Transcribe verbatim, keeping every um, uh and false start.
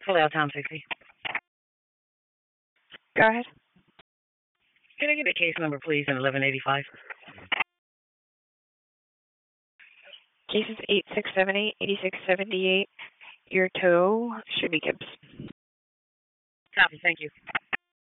Hello, Tom sixty. Go ahead. Can I get a case number, please, in eleven eighty-five? Cases eight six seven eight, eighty-six seventy-eight. Your tow should be Gibbs. Copy, thank you.